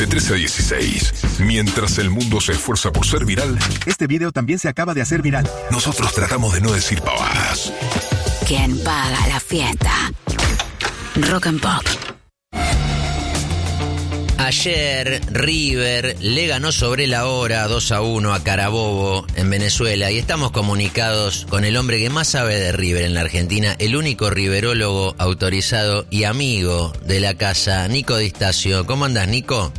De 13 a 16. Mientras el mundo se esfuerza por ser viral, este video también se acaba de hacer viral. nosotros tratamos de no decir pavadas. ¿Quién paga la fiesta? Rock and Pop. Ayer River le ganó sobre la hora 2-1 a Carabobo en Venezuela y estamos comunicados con el hombre que más sabe de River en la Argentina, el único riverólogo autorizado y amigo de la casa, Nico Di Stasio. ¿Cómo andás, Nico?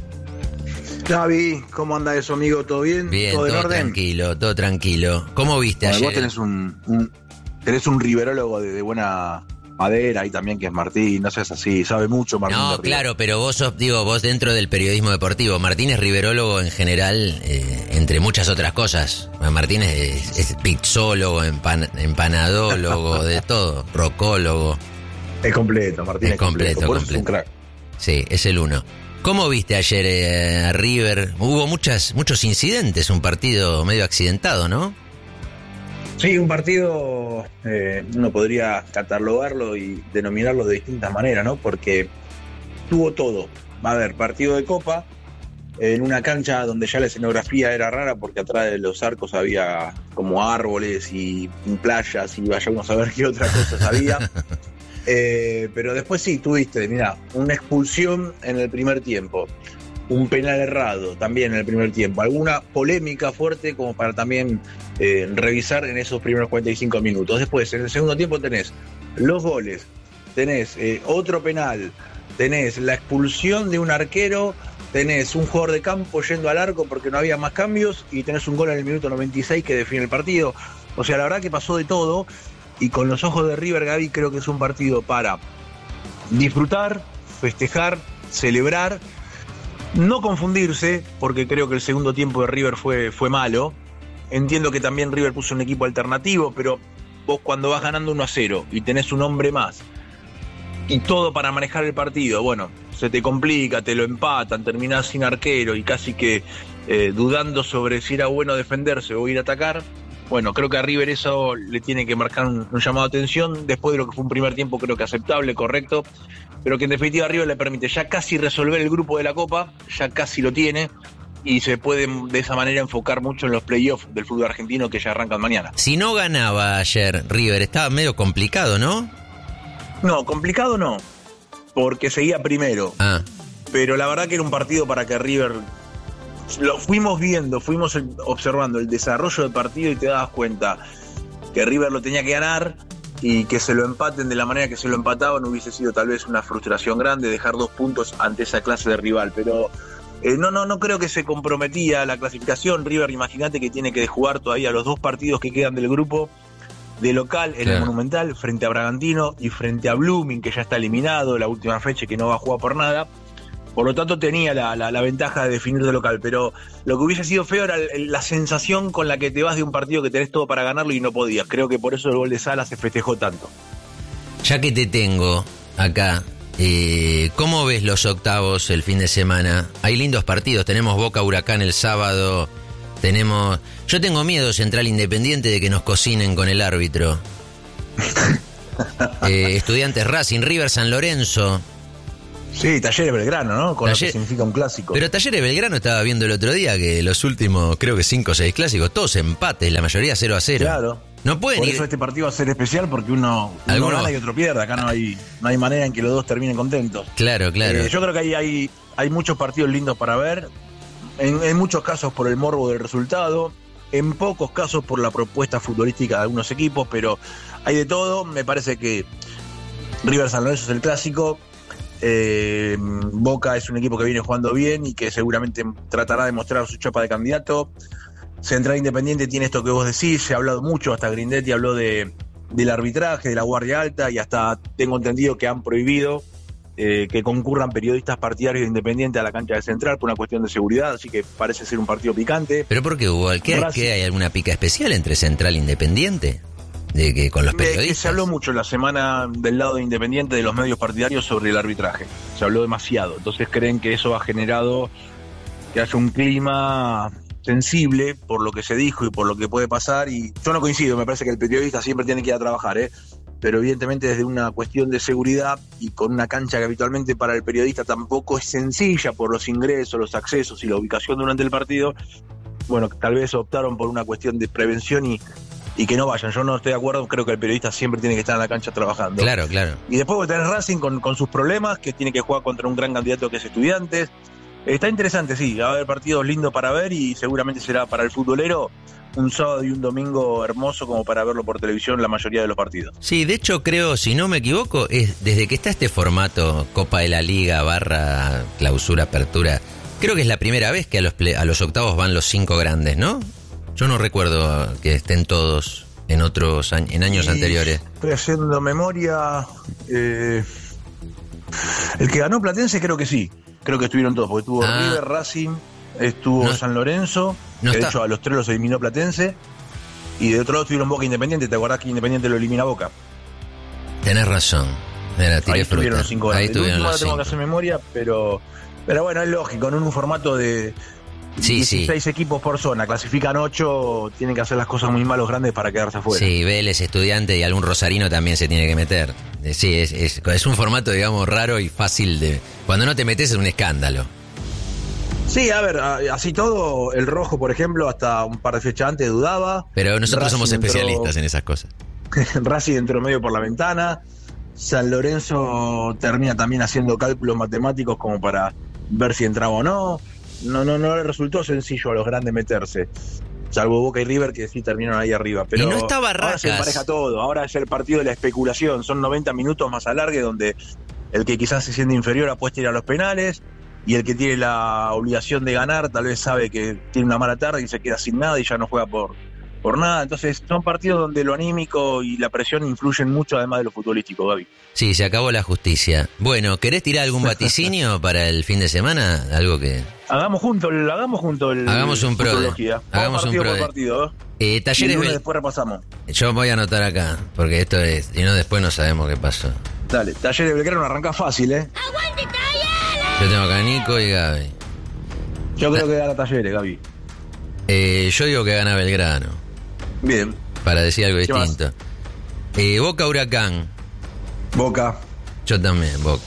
Gaby, ¿cómo anda eso, amigo? ¿Todo bien? Bien, ¿Todo en orden? tranquilo, todo tranquilo. ¿Cómo viste Bueno, ayer? vos tenés un riverólogo de buena madera y también que es Martín, no seas así, sabe mucho Martín. No, claro, pero vos sos, vos dentro del periodismo deportivo. Martín es riverólogo en general, entre muchas otras cosas. Martín es pizzólogo, empanadólogo, de todo, rocólogo. Es completo, Martín es completo. Por eso es un crack. Sí, es el uno. ¿Cómo viste ayer a River? Hubo muchos incidentes, un partido medio accidentado, ¿no? Sí, un partido, uno podría catalogarlo y denominarlo de distintas maneras, ¿no? Porque tuvo todo. Va a haber partido de Copa, en una cancha donde ya la escenografía era rara porque atrás de los arcos había como árboles y playas y vaya uno a saber qué otras cosas había. Pero después sí, tuviste, mirá, una expulsión en el primer tiempo, un penal errado también en el primer tiempo, alguna polémica fuerte como para también revisar en esos primeros 45 minutos. Después, en el segundo tiempo tenés los goles, tenés otro penal, tenés la expulsión de un arquero, tenés un jugador de campo yendo al arco porque no había más cambios y tenés un gol en el minuto 96 que define el partido. O sea, la verdad que pasó de todo y con los ojos de River, Gaby, creo que es un partido para disfrutar, festejar, celebrar, no confundirse, porque creo que el segundo tiempo de River fue malo. Entiendo que también River puso un equipo alternativo, pero vos cuando vas ganando 1-0 y tenés un hombre más y todo para manejar el partido, bueno, se te complica, te lo empatan, terminás sin arquero y casi que dudando sobre si era bueno defenderse o ir a atacar. Bueno, creo que a River eso le tiene que marcar un llamado de atención después de lo que fue un primer tiempo, creo que aceptable, correcto, pero que en definitiva a River le permite ya casi resolver el grupo de la Copa, ya casi lo tiene, y se puede de esa manera enfocar mucho en los playoffs del fútbol argentino que ya arrancan mañana. Si no ganaba ayer River, estaba medio complicado, ¿no? No, complicado no, porque seguía primero. Pero la verdad que era un partido para que River... Lo fuimos viendo, fuimos observando el desarrollo del partido y te dabas cuenta que River lo tenía que ganar y que se lo empaten de la manera que se lo empataban hubiese sido tal vez una frustración grande dejar 2 puntos ante esa clase de rival, pero no creo que se comprometía la clasificación. River, imagínate que tiene que jugar todavía los 2 partidos que quedan del grupo de local en el Monumental frente a Bragantino y frente a Blooming, que ya está eliminado la última fecha y que no va a jugar por nada. Por lo tanto tenía la ventaja de definir de local, pero lo que hubiese sido feo era la sensación con la que te vas de un partido que tenés todo para ganarlo y no podías. Creo que por eso el gol de Sala se festejó tanto. Ya que te tengo acá, ¿cómo ves los octavos el fin de semana? Hay lindos partidos, tenemos Boca Huracán el sábado, yo tengo miedo, Central Independiente, de que nos cocinen con el árbitro. Estudiantes Racing, River San Lorenzo. Sí, Talleres Belgrano, ¿no? Con lo que significa un clásico. Pero Talleres Belgrano estaba viendo el otro día que los últimos, creo que 5 o 6 clásicos, todos empates, la mayoría 0-0. Claro. No pueden Por ir... eso este partido va a ser especial porque uno gana y otro pierde. Acá no hay manera en que los dos terminen contentos. Claro. Yo creo que hay muchos partidos lindos para ver. En muchos casos por el morbo del resultado. En pocos casos por la propuesta futbolística de algunos equipos. Pero hay de todo. Me parece que River San Lorenzo es el clásico. Boca es un equipo que viene jugando bien y que seguramente tratará de mostrar su chapa de candidato. Central Independiente tiene esto que vos decís, se ha hablado mucho, hasta Grindetti habló del arbitraje, de la guardia alta y hasta tengo entendido que han prohibido que concurran periodistas partidarios de Independiente a la cancha de Central por una cuestión de seguridad, así que parece ser un partido picante. ¿Pero por qué hubo? ¿Qué hay alguna pica especial entre Central e Independiente? De que con los periodistas. Se habló mucho la semana del lado de Independiente de los medios partidarios sobre el arbitraje. Se habló demasiado. Entonces creen que eso ha generado que haya un clima sensible por lo que se dijo y por lo que puede pasar. Y yo no coincido, me parece que el periodista siempre tiene que ir a trabajar, pero evidentemente desde una cuestión de seguridad y con una cancha que habitualmente para el periodista tampoco es sencilla por los ingresos, los accesos y la ubicación durante el partido, bueno, tal vez optaron por una cuestión de prevención y que no vayan. Yo no estoy de acuerdo, creo que el periodista siempre tiene que estar en la cancha trabajando. Claro. Y después vos tenés Racing con sus problemas, que tiene que jugar contra un gran candidato que es Estudiantes. Está interesante, sí, va a haber partidos lindos para ver y seguramente será para el futbolero un sábado y un domingo hermoso como para verlo por televisión la mayoría de los partidos. Sí, de hecho creo, si no me equivoco, es desde que está este formato Copa de la Liga / clausura, apertura, creo que es la primera vez que a los octavos van los 5 grandes, ¿no? Yo no recuerdo que estén todos en años anteriores. Estoy haciendo memoria. El que ganó Platense creo que sí. Creo que estuvieron todos, porque estuvo River, Racing, estuvo San Lorenzo, que de hecho a los 3 los eliminó Platense, y de otro lado estuvieron Boca Independiente. ¿Te acordás que Independiente lo elimina Boca? Tenés razón. Ahí estuvieron los 5 grandes. Ahí estuvieron los 5. Tengo que hacer memoria, pero bueno, es lógico, en un formato de 16 equipos por zona, clasifican 8, tienen que hacer las cosas muy malos grandes para quedarse afuera. Sí, Vélez, Estudiante y algún rosarino también se tiene que meter. Sí, es un formato, digamos, raro y fácil de... Cuando no te metes es un escándalo. Sí, a ver, así todo, el Rojo, por ejemplo, hasta un par de fechas antes dudaba. Pero nosotros Racing somos especialistas en esas cosas. Racing entró medio por la ventana. San Lorenzo termina también haciendo cálculos matemáticos como para ver si entraba o no. No le resultó sencillo a los grandes meterse, salvo Boca y River, que sí terminaron ahí arriba. Pero y no está Barracas. Ahora se empareja todo, ahora es el partido de la especulación, son 90 minutos más alargue donde el que quizás se siente inferior apuesta a ir a los penales, y el que tiene la obligación de ganar tal vez sabe que tiene una mala tarde y se queda sin nada y ya no juega por nada. Entonces son partidos donde lo anímico y la presión influyen mucho, además de lo futbolístico, Gaby. Sí, se acabó la justicia. Bueno, ¿querés tirar algún vaticinio para el fin de semana? Algo que... Hagamos junto el Hagamos un pro. Hagamos un pro. Por partido. Talleres después repasamos. Yo voy a anotar acá, porque esto es... Y no, después no sabemos qué pasó. Dale, Talleres Belgrano arranca fácil, ¡Aguante, Talleres! Yo tengo acá a Nico y Gaby. Yo creo que gana Talleres, Gaby. Yo digo que gana Belgrano. Bien. Para decir algo distinto. Boca Huracán. Boca. Yo también, Boca.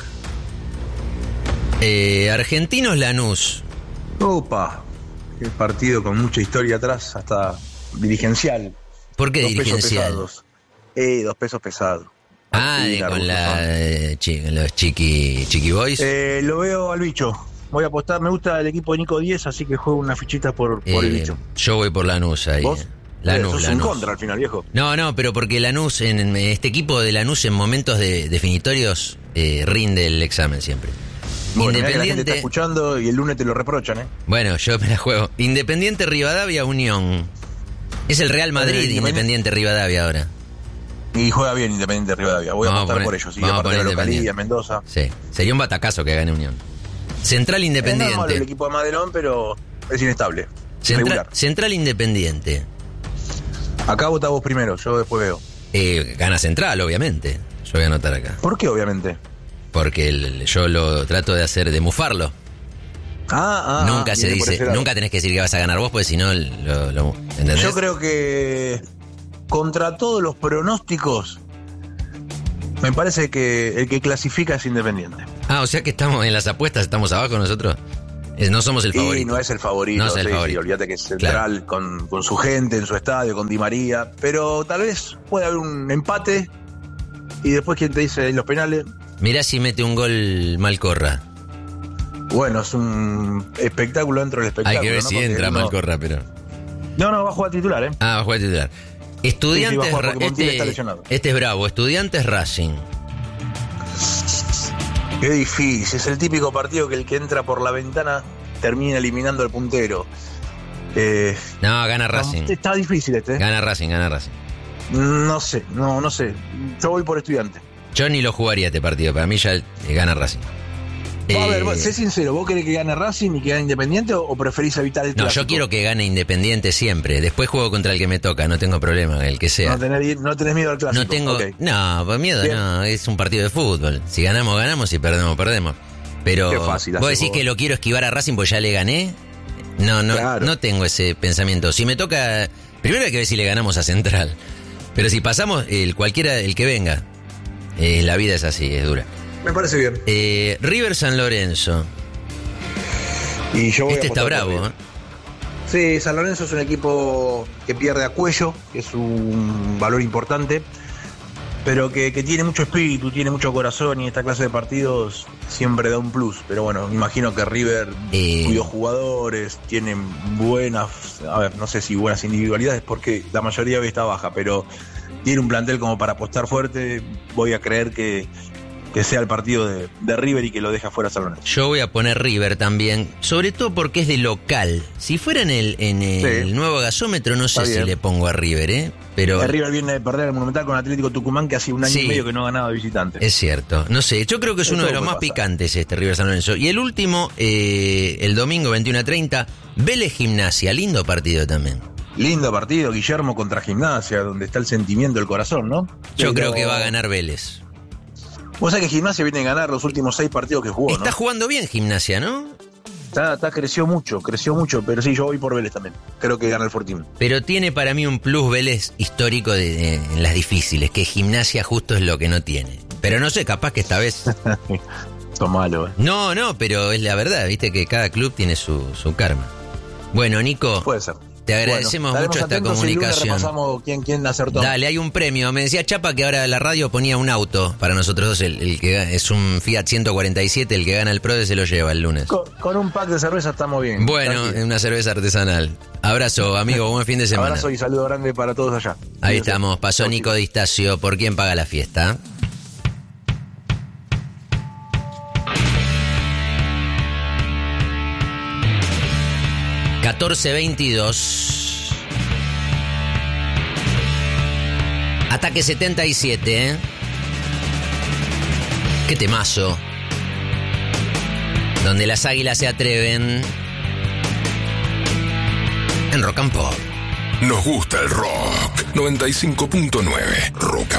Argentinos Lanús. Opa. Qué partido con mucha historia atrás, hasta dirigencial. ¿Por qué dirigencial? 2 pesos pesados. Con los Chiqui Boys. Lo veo al bicho. Voy a apostar, me gusta el equipo de Nico 10, así que juego una fichita por el bicho. Yo voy por Lanús ahí. ¿Vos? Lanús. En contra al final, viejo. No, pero porque Lanús, en este equipo de Lanús en momentos definitorios rinde el examen siempre. Bueno, Independiente. La gente está escuchando y el lunes te lo reprochan, Bueno, yo me la juego. Independiente Rivadavia Unión. Es el Real Madrid, Independiente Rivadavia ahora. Y juega bien Independiente Rivadavia. Voy a apostar por ellos. Vamos a poner la localía, Mendoza. Sí, sería un batacazo que gane Unión. Central Independiente. Es malo el equipo de Madelón, pero es inestable. Central Independiente. Acá vota vos primero, yo después veo. Gana Central, obviamente. Yo voy a anotar acá. ¿Por qué, obviamente? Porque yo lo trato de mufarlo. Nunca se dice, nunca tenés que decir que vas a ganar vos, porque si no, ¿entendés? Yo creo que contra todos los pronósticos, me parece que el que clasifica es Independiente. O sea que estamos en las apuestas, estamos abajo nosotros. No somos el favorito. Y no es el favorito. No es el favorito. Olvídate que es Central, claro, con su gente en su estadio, con Di María. Pero tal vez puede haber un empate. Y después, ¿quién te dice en los penales? Mirá si mete un gol Malcorra. Bueno, es un espectáculo dentro del espectáculo. Hay que ver si entra Malcorra, pero... No, va a jugar titular, va a jugar titular. Estudiantes... Sí, está lesionado. Este es bravo. Estudiantes Racing. Qué difícil, es el típico partido que el que entra por la ventana termina eliminando al puntero. Gana Racing. Está difícil Gana Racing. No sé. Yo voy por Estudiante. Yo ni lo jugaría este partido, para mí ya gana Racing. A ver, sé sincero, ¿vos querés que gane Racing y que gane Independiente o preferís evitar el clásico? No, yo quiero que gane Independiente siempre. Después juego contra el que me toca, no tengo problema, el que sea. No tenés miedo al clásico. No tengo... Okay. No, miedo bien. No, es un partido de fútbol. Si ganamos, ganamos, si perdemos, perdemos. Pero qué fácil, vos decís que lo quiero esquivar a Racing porque ya le gané. No tengo ese pensamiento. Si me toca... Primero hay que ver si le ganamos a Central. Pero si pasamos, cualquiera, el que venga. La vida es así, es dura. Me parece bien. River San Lorenzo. Y yo voy este a está apostar por bravo, River. Sí, San Lorenzo es un equipo que pierde a Cuello, que es un valor importante, pero que tiene mucho espíritu, tiene mucho corazón, y esta clase de partidos siempre da un plus. Pero bueno, imagino que River, cuyos jugadores tienen buenas, no sé si buenas individualidades, porque la mayoría hoy está baja, pero tiene un plantel como para apostar fuerte. Voy a creer que sea el partido de River y que lo deja fuera San Lorenzo. Yo voy a poner River también, sobre todo porque es de local. Si fuera en el nuevo gasómetro, no sé si le pongo a River, pero el River viene de perder el Monumental con Atlético Tucumán, que hace un año y medio que no ha ganado de visitante. Es cierto, no sé, yo creo que es uno de los más picantes River San Lorenzo. Y el último, el domingo 21:30, Vélez Gimnasia, lindo partido también. Lindo partido, Guillermo contra Gimnasia, donde está el sentimiento del corazón, ¿no? Yo creo que va a ganar Vélez. Vos sabés que Gimnasia viene a ganar los últimos 6 partidos que jugó, Está jugando bien Gimnasia, ¿no? Creció mucho, pero sí, yo voy por Vélez también. Creo que gana el Fortín. Pero tiene para mí un plus Vélez histórico en las difíciles, que Gimnasia justo es lo que no tiene. Pero no sé, capaz que esta vez... Son malos, No, pero es la verdad, viste que cada club tiene su karma. Bueno, Nico... Puede ser. Te agradecemos mucho esta comunicación. Repasamos quién acertó. Dale, hay un premio. Me decía Chapa que ahora la radio ponía un auto para nosotros dos. El que es un Fiat 147, el que gana el PRODE se lo lleva el lunes. Con un pack de cerveza estamos bien. Bueno, una cerveza artesanal. Abrazo, amigo, buen fin de semana. Abrazo y saludo grande para todos allá. Ahí estamos, pasó Nico Distacio. ¿Por quién paga la fiesta? (14:22) Ataque 77, Qué temazo. Donde las águilas se atreven. En Rock and Pop. Nos gusta el rock. 95.9 Rock